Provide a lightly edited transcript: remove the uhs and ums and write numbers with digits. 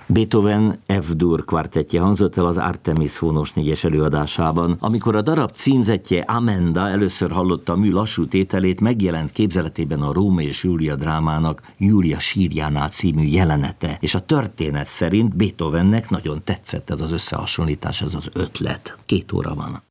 Beethoven F-dur kvartettje hangzott el az Artemis Hónos 4-es előadásában. Amikor a darab címzettje Amenda először hallotta a mű lassú tételét, megjelent képzeletében a Rómeó és Júlia drámának Júlia sírjánál című jelenete, és a történet szerint Beethovennek nagyon tetszett ez az összehasonlítás, ez az ötlet. 2 óra van.